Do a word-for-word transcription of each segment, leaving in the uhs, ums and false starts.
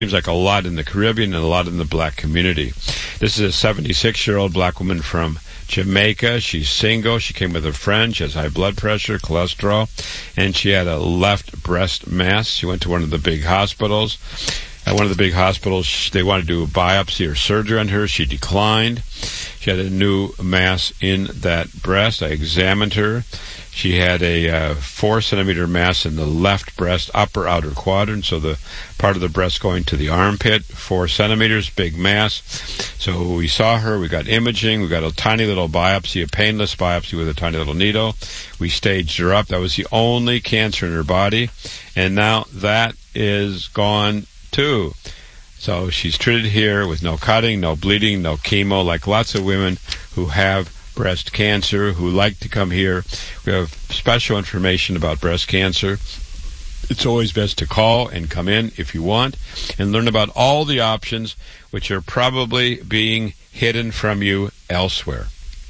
Seems like a lot in the Caribbean and a lot in the black community. This is a seventy-six-year-old black woman from Jamaica. She's single. She came with a friend. She has high blood pressure, cholesterol, and she had a left breast mass. She went to one of the big hospitals. At one of the big hospitals, they wanted to do a biopsy or surgery on her. She declined. She had a new mass in that breast. I examined her. She had a uh, four centimeter mass in the left breast upper outer quadrant, so the part of the breast going to the armpit, four centimeters, big mass. So we saw her, we got imaging, we got a tiny little biopsy, a painless biopsy with a tiny little needle. We staged her up. That was the only cancer in her body, and now that is gone too. So she's treated here with no cutting, no bleeding, no chemo, like lots of women who have breast cancer who like to come here. We have special information about breast cancer. It's always best to call and come in if you want and learn about all the options which are probably being hidden from you elsewhere.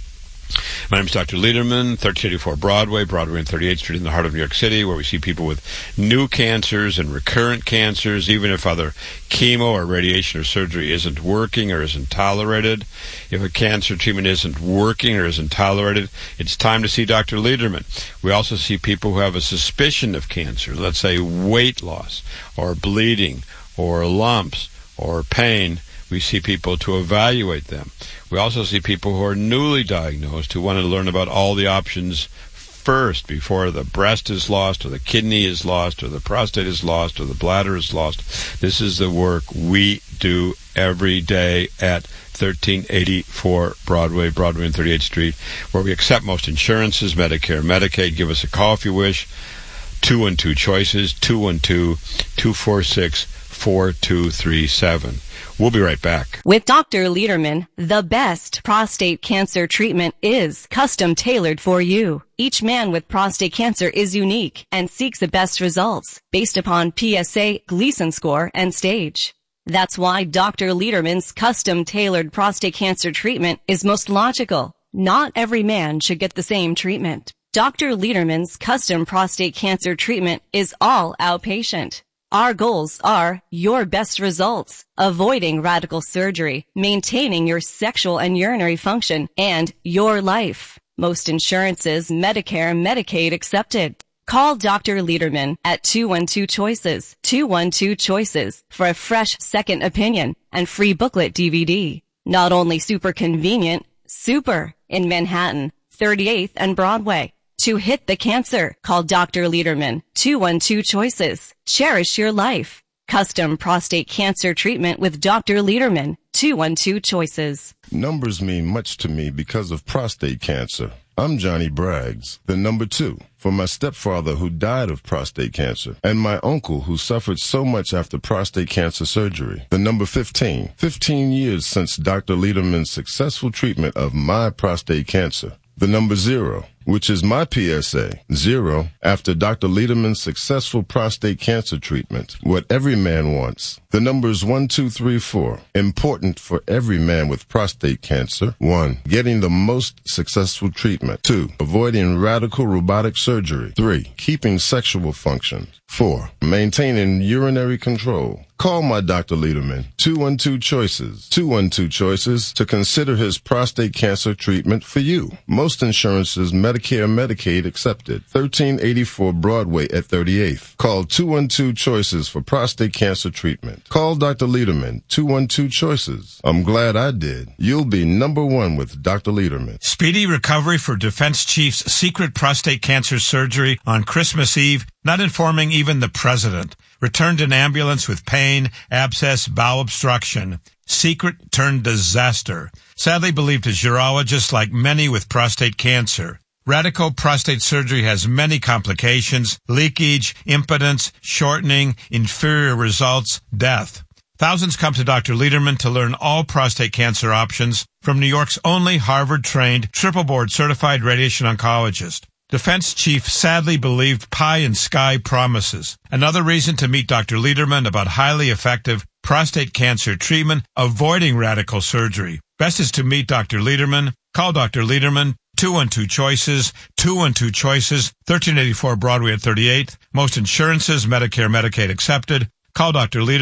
My name is Doctor Lederman, thirteen eighty-four Broadway, Broadway and thirty-eighth Street in the heart of New York City, where we see people with new cancers and recurrent cancers, even if other chemo or radiation or surgery isn't working or isn't tolerated. If a cancer treatment isn't working or isn't tolerated, it's time to see Doctor Lederman. We also see people who have a suspicion of cancer, let's say weight loss or bleeding or lumps or pain. We see people to evaluate them. We also see people who are newly diagnosed who want to learn about all the options first before the breast is lost or the kidney is lost or the prostate is lost or the bladder is lost. This is the work we do every day at thirteen eighty-four Broadway, Broadway and thirty-eighth Street, where we accept most insurances, Medicare, Medicaid. Give us a call if you wish. two one two choices, two one two, two four six, four two three seven. We'll be right back. With Doctor Lederman, the best prostate cancer treatment is custom tailored for you. Each man with prostate cancer is unique and seeks the best results based upon P S A, Gleason score, and stage. That's why Doctor Lederman's custom tailored prostate cancer treatment is most logical. Not every man should get the same treatment. Doctor Lederman's custom prostate cancer treatment is all outpatient. Our goals are your best results, avoiding radical surgery, maintaining your sexual and urinary function, and your life. Most insurances, Medicare, Medicaid accepted. Call Doctor Lederman at two one two choices, two one two choices for a fresh second opinion and free booklet D V D. Not only super convenient, super in Manhattan, thirty-eighth and Broadway. To hit the cancer, call Doctor Lederman, two one two choices. Cherish your life. Custom prostate cancer treatment with Doctor Lederman, two one two choices. Numbers mean much to me because of prostate cancer. I'm Johnny Braggs, the number two, for my stepfather who died of prostate cancer, and my uncle who suffered so much after prostate cancer surgery. The number fifteen, fifteen years since Doctor Lederman's successful treatment of my prostate cancer. The number zero, which is my P S A, zero, after Doctor Lederman's successful prostate cancer treatment. What every man wants. The numbers one, two, three, four. Important for every man with prostate cancer. One, getting the most successful treatment. Two, avoiding radical robotic surgery. Three, keeping sexual function. Four, maintaining urinary control. Call my Doctor Lederman, two one two choices, two one two choices to consider his prostate cancer treatment for you. Most insurances, Medicare, Medicaid accepted. thirteen eighty-four Broadway at thirty-eighth. Call two one two choices for prostate cancer treatment. Call Doctor Lederman, two one two choices. I'm glad I did. You'll be number one with Doctor Lederman. Speedy recovery for Defense Chief's secret prostate cancer surgery on Christmas Eve, not informing even the president. Returned in ambulance with pain, abscess, bowel obstruction. Secret turned disaster. Sadly believed his urologist, like many with prostate cancer. Radical prostate surgery has many complications: leakage, impotence, shortening, inferior results, death. Thousands come to Doctor Lederman to learn all prostate cancer options from New York's only Harvard-trained, triple-board certified radiation oncologist. Defense chief sadly believed pie in sky promises. Another reason to meet Doctor Lederman about highly effective prostate cancer treatment, avoiding radical surgery. Best is to meet Doctor Lederman. Call Doctor Lederman, two one two choices, two one two choices, thirteen eighty-four Broadway at thirty-eighth. Most insurances, Medicare, Medicaid accepted. Call Doctor Lederman,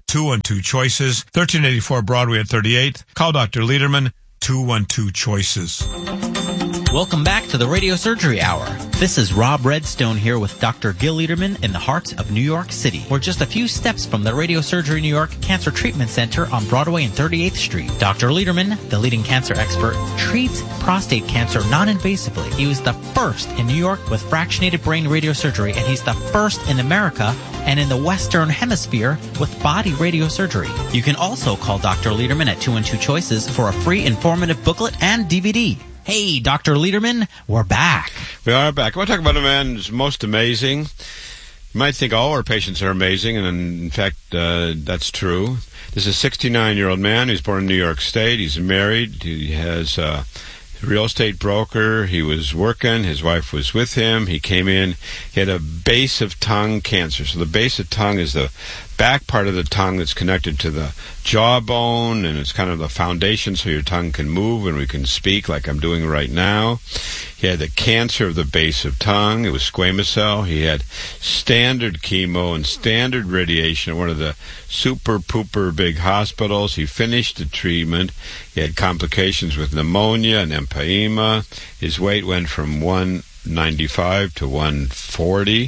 two one two choices, thirteen eighty-four Broadway at thirty-eighth. Call Doctor Lederman, two one two choices. Welcome back to the Radio Surgery Hour. This is Rob Redstone here with Doctor Gil Lederman in the heart of New York City. We're just a few steps from the Radio Surgery New York Cancer Treatment Center on Broadway and thirty-eighth Street. Doctor Lederman, the leading cancer expert, treats prostate cancer non-invasively. He was the first in New York with fractionated brain radiosurgery, and he's the first in America and in the Western Hemisphere with body radiosurgery. You can also call Doctor Lederman at two one two choices for a free informative booklet and D V D. Hey, Doctor Lederman, we're back. We are back. I want to talk about a man who's most amazing. You might think all our patients are amazing, and in fact, uh, that's true. This is a sixty-nine-year-old man who's born in New York State. He's married. He has a real estate broker. He was working. His wife was with him. He came in. He had a base of tongue cancer. So the base of tongue is the back part of the tongue that's connected to the jawbone, and it's kind of the foundation so your tongue can move and we can speak like I'm doing right now. He had the cancer of the base of tongue. It was squamous cell. He had standard chemo and standard radiation at one of the super pooper big hospitals. He finished the treatment. He had complications with pneumonia and empyema. His weight went from one ninety-five to one forty.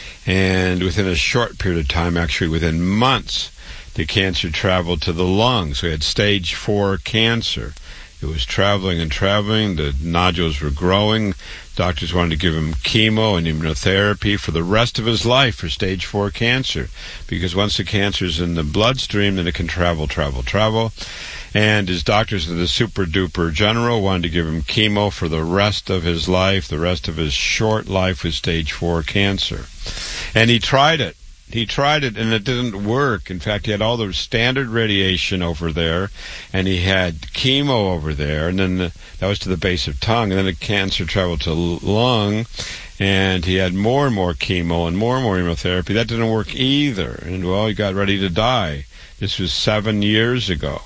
And within a short period of time, actually within months, the cancer traveled to the lungs. So he had stage four cancer. It was traveling and traveling. The nodules were growing. Doctors wanted to give him chemo and immunotherapy for the rest of his life for stage four cancer. Because once the cancer is in the bloodstream, then it can travel, travel, travel. And his doctors, the super-duper general, wanted to give him chemo for the rest of his life, the rest of his short life with stage four cancer. And he tried it. He tried it, and it didn't work. In fact, he had all the standard radiation over there, and he had chemo over there, and then the, that was to the base of tongue, and then the cancer traveled to lung, and he had more and more chemo and more and more immunotherapy. That didn't work either, and, well, he got ready to die. This was seven years ago.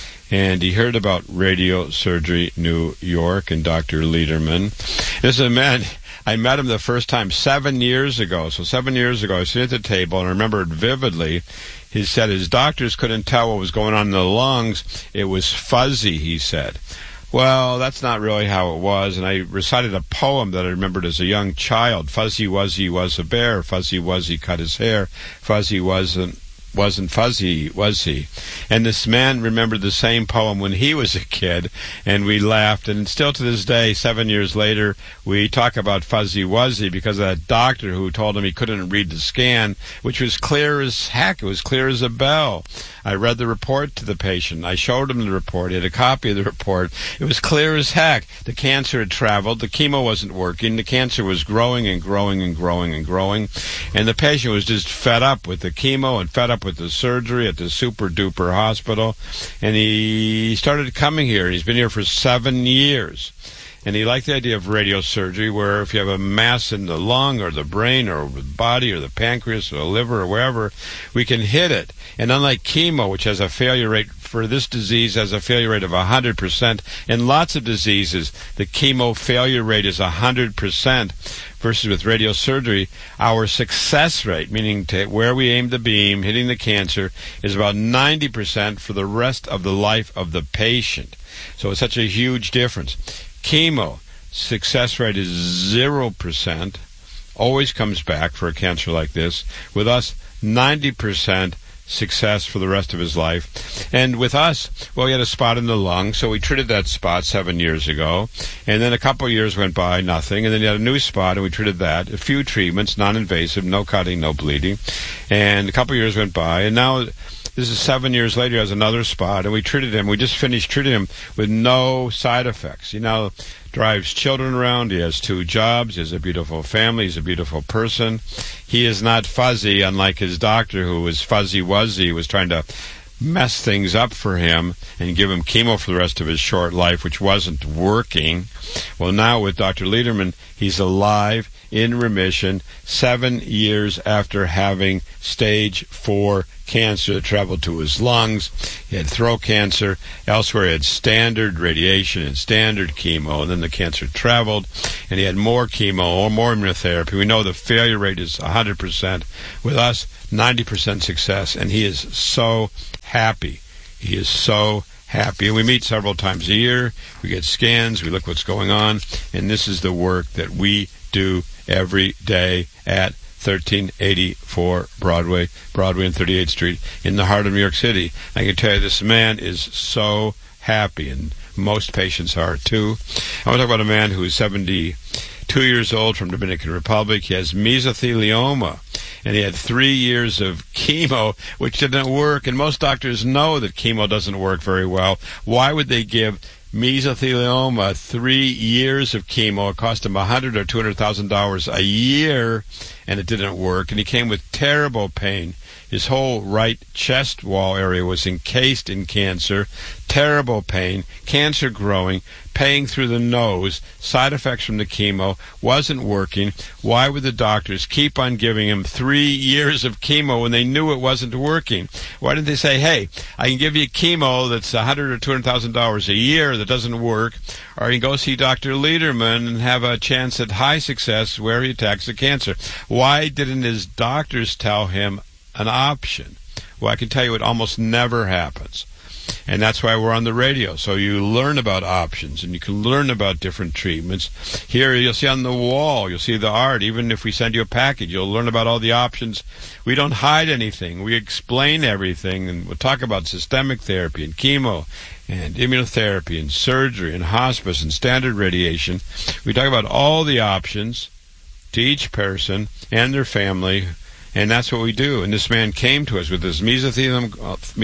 And he heard about Radio Surgery New York and Doctor Lederman. This is a man, I met him the first time seven years ago. So seven years ago, I was sitting at the table, and I remember it vividly. He said his doctors couldn't tell what was going on in the lungs. It was fuzzy, he said. Well, that's not really how it was, and I recited a poem that I remembered as a young child. Fuzzy Wuzzy was a bear, Fuzzy Wuzzy cut his hair, Fuzzy wasn't wasn't fuzzy, was he? And this man remembered the same poem when he was a kid, and we laughed. And still to this day, seven years later, we talk about Fuzzy Wuzzy because of that doctor who told him he couldn't read the scan, which was clear as heck. It was clear as a bell. I read the report to the patient. I showed him the report. He had a copy of the report. It was clear as heck. The cancer had traveled. The chemo wasn't working. The cancer was growing and growing and growing and growing. And the patient was just fed up with the chemo and fed up with the surgery at the super-duper hospital. And he started coming here. He's been here for seven years. And he liked the idea of radiosurgery, where if you have a mass in the lung or the brain or the body or the pancreas or the liver or wherever, we can hit it. And unlike chemo, which has a failure rate for this disease, has a failure rate of one hundred percent, in lots of diseases, the chemo failure rate is one hundred percent. Versus with radiosurgery, our success rate, meaning to where we aim the beam, hitting the cancer, is about ninety percent for the rest of the life of the patient. So it's such a huge difference. Chemo, success rate is zero percent, always comes back for a cancer like this. With us, ninety percent success for the rest of his life. And with us, well, he had a spot in the lung, so we treated that spot seven years ago. And then a couple of years went by, nothing. And then he had a new spot, and we treated that. A few treatments, non-invasive, no cutting, no bleeding. And a couple of years went by, and now this is seven years later, he has another spot, and we treated him. We just finished treating him with no side effects. He now drives children around. He has two jobs. He has a beautiful family. He's a beautiful person. He is not fuzzy, unlike his doctor, who was Fuzzy Wuzzy, was trying to mess things up for him and give him chemo for the rest of his short life, which wasn't working. Well, now with Doctor Lederman, he's alive, in remission seven years after having stage four cancer that traveled to his lungs. He had throat cancer. Elsewhere, he had standard radiation and standard chemo, and then the cancer traveled, and he had more chemo or more immunotherapy. We know the failure rate is one hundred percent. With us, ninety percent success, and he is so happy. He is so happy. And we meet several times a year. We get scans. We look what's going on, and this is the work that we do every day at thirteen eighty-four Broadway, Broadway and thirty-eighth Street in the heart of New York City. I can tell you this man is so happy, and most patients are too. I want to talk about a man who is seventy-two years old from Dominican Republic. He has mesothelioma, and he had three years of chemo, which didn't work, and most doctors know that chemo doesn't work very well. Why would they give mesothelioma three years of chemo? It cost him a hundred or two hundred thousand dollars a year, and it didn't work. And he came with terrible pain. His whole right chest wall area was encased in cancer. Terrible pain, cancer growing, pain through the nose, side effects from the chemo, wasn't working. Why would the doctors keep on giving him three years of chemo when they knew it wasn't working? Why didn't they say, hey, I can give you chemo that's a hundred or two hundred thousand dollars a year that doesn't work, or you can go see Doctor Lederman and have a chance at high success where he attacks the cancer? Why didn't his doctors tell him an option? Well, I can tell you it almost never happens. And that's why we're on the radio, so you learn about options, and you can learn about different treatments. Here you'll see on the wall, you'll see the art. Even if we send you a package, you'll learn about all the options. We don't hide anything. We explain everything, and we'll talk about systemic therapy and chemo and immunotherapy and surgery and hospice and standard radiation. We talk about all the options to each person and their family. And that's what we do. And this man came to us with this mesothelioma,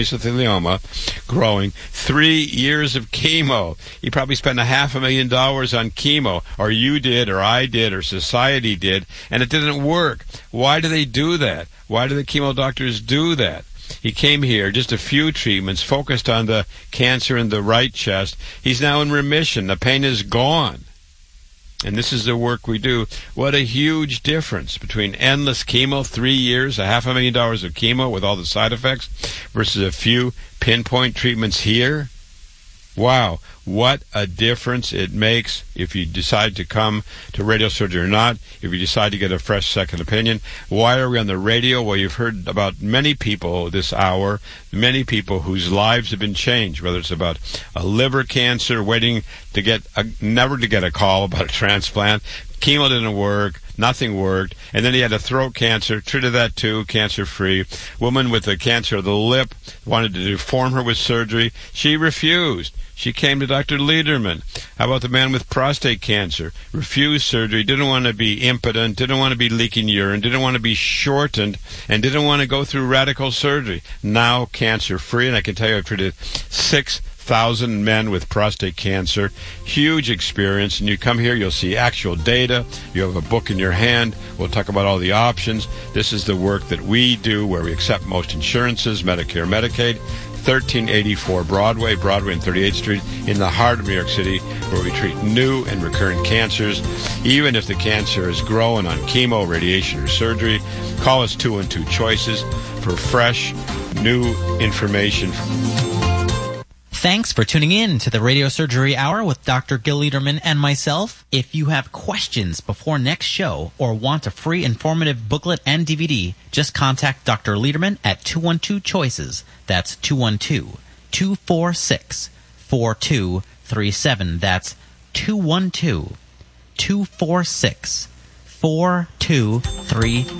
mesothelioma growing, three years of chemo. He probably spent a half a million dollars on chemo, or you did, or I did, or society did, and it didn't work. Why do they do that? Why do the chemo doctors do that? He came here, just a few treatments, focused on the cancer in the right chest. He's now in remission. The pain is gone. And this is the work we do. What a huge difference between endless chemo, three years, a half a million dollars of chemo with all the side effects, versus a few pinpoint treatments here. Wow, what a difference it makes if you decide to come to radio surgery or not, if you decide to get a fresh second opinion. Why are we on the radio? Well, you've heard about many people this hour, many people whose lives have been changed, whether it's about a liver cancer, waiting to get, a, never to get a call about a transplant. Chemo didn't work. Nothing worked. And then he had a throat cancer, treated that too, cancer-free. Woman with the cancer of the lip wanted to deform her with surgery. She refused. She came to Doctor Lederman. How about the man with prostate cancer? Refused surgery, didn't want to be impotent, didn't want to be leaking urine, didn't want to be shortened, and didn't want to go through radical surgery. Now cancer-free, and I can tell you I've treated six thousand men with prostate cancer. Huge experience. And you come here, you'll see actual data. You have a book in your hand. We'll talk about all the options. This is the work that we do where we accept most insurances, Medicare, Medicaid. thirteen eighty-four Broadway, Broadway and thirty-eighth Street in the heart of New York City, where we treat new and recurrent cancers. Even if the cancer is growing on chemo, radiation, or surgery, call us two one two choices for fresh, new information. Thanks for tuning in to the Radio Surgery Hour with Doctor Gil Lederman and myself. If you have questions before next show or want a free informative booklet and D V D, just contact Doctor Lederman at two one two choices. That's two one two, two four six, four two three seven. That's two one two, two four six, four two three